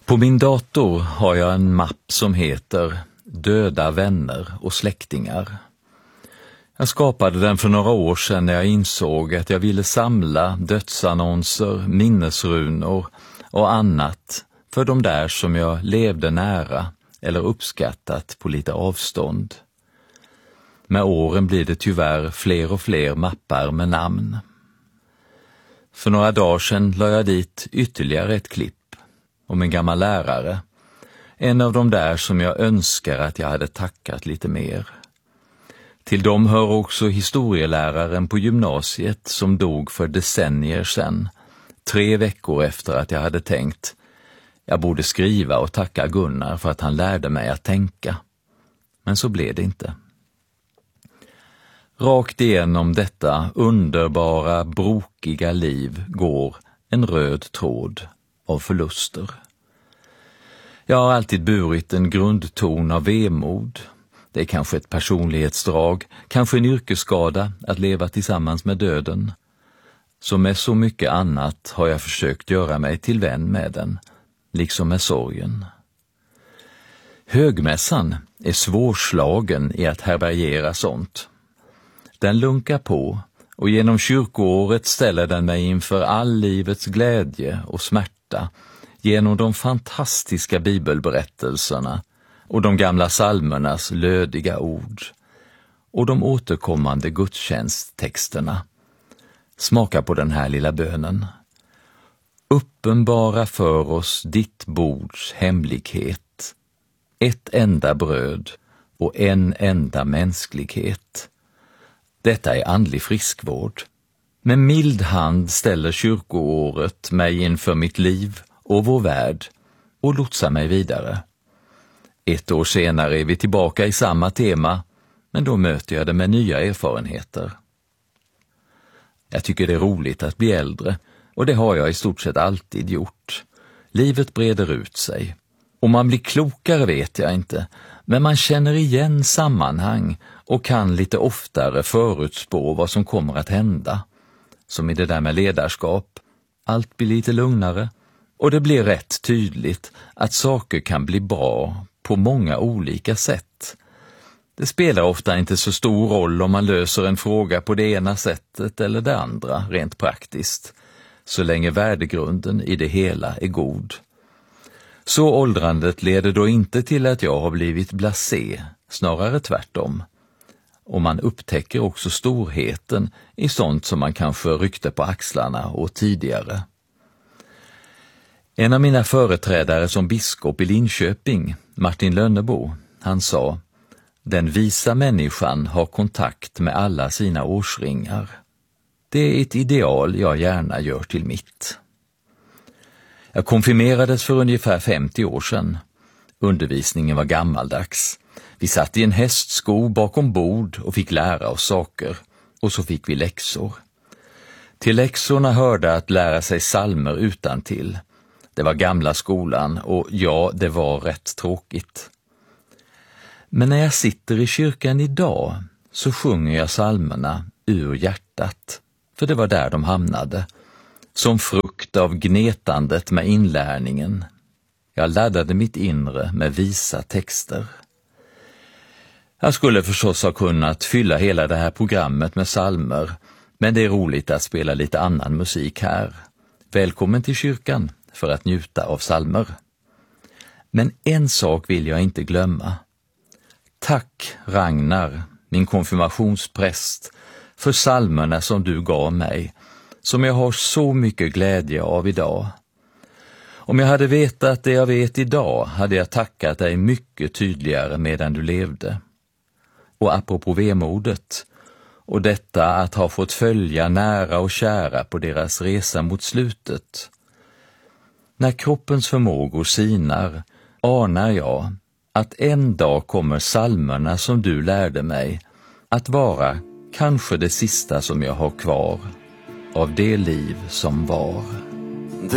På min dator har jag en mapp som heter Döda vänner och släktingar. Jag skapade den för några år sedan när jag insåg att jag ville samla dödsannonser, minnesrunor och annat för de där som jag levde nära eller uppskattat på lite avstånd. Med åren blir det tyvärr fler och fler mappar med namn. För några dagar sedan la jag dit ytterligare ett klipp om en gammal lärare. En av de där som jag önskar att jag hade tackat lite mer. Till dem hör också historieläraren på gymnasiet som dog för decennier sedan, 3 veckor efter att jag hade tänkt. Jag borde skriva och tacka Gunnar för att han lärde mig att tänka. Men så blev det inte. Rakt igenom detta underbara, brokiga liv går en röd tråd av förluster. Jag har alltid burit en grundton av vemod. Det är kanske ett personlighetsdrag, kanske en yrkesskada att leva tillsammans med döden. Som med så mycket annat har jag försökt göra mig till vän med den, liksom med sorgen. Högmässan är svårslagen i att härbärgera sånt. Den lunkar på och genom kyrkoåret ställer den mig inför all livets glädje och smärta genom de fantastiska bibelberättelserna och de gamla psalmernas lödiga ord och de återkommande gudstjänsttexterna. Smaka på den här lilla bönen. Uppenbara för oss ditt bords hemlighet, ett enda bröd och en enda mänsklighet. Detta är andlig friskvård. Med mild hand ställer kyrkoåret mig inför mitt liv och vår värld och lotsar mig vidare. 1 år senare är vi tillbaka i samma tema, men då möter jag det med nya erfarenheter. Jag tycker det är roligt att bli äldre, och det har jag i stort sett alltid gjort. Livet breder ut sig. Om man blir klokare vet jag inte, men man känner igen sammanhang och kan lite oftare förutspå vad som kommer att hända. Som i det där med ledarskap. Allt blir lite lugnare och det blir rätt tydligt att saker kan bli bra på många olika sätt. Det spelar ofta inte så stor roll om man löser en fråga på det ena sättet eller det andra rent praktiskt, så länge värdegrunden i det hela är god. Så åldrandet leder då inte till att jag har blivit blasé, snarare tvärtom. Och man upptäcker också storheten i sånt som man kanske ryckte på axlarna och tidigare. En av mina företrädare som biskop i Linköping, Martin Lönnebo, han sa: den visa människan har kontakt med alla sina årsringar. Det är ett ideal jag gärna gör till mitt. Jag konfirmerades för ungefär 50 år sedan. Undervisningen var gammaldags. Vi satt i en hästsko bakom bord och fick lära oss saker. Och så fick vi läxor. Till läxorna hörde att lära sig psalmer utantill. Det var gamla skolan och ja, det var rätt tråkigt. Men när jag sitter i kyrkan idag så sjunger jag psalmerna ur hjärtat. För det var där de hamnade. Som frukt av gnetandet med inlärningen. Jag laddade mitt inre med visa texter. Jag skulle förstås ha kunnat fylla hela det här programmet med psalmer, men det är roligt att spela lite annan musik här. Välkommen till kyrkan för att njuta av psalmer. Men en sak vill jag inte glömma. Tack Ragnar, min konfirmationspräst, för psalmerna som du gav mig, som jag har så mycket glädje av idag. Om jag hade vetat det jag vet idag hade jag tackat dig mycket tydligare medan du levde. Och apropå vemodet, och detta att ha fått följa nära och kära på deras resa mot slutet. När kroppens förmågor sinar anar jag att en dag kommer psalmerna som du lärde mig att vara kanske det sista som jag har kvar av det liv som var.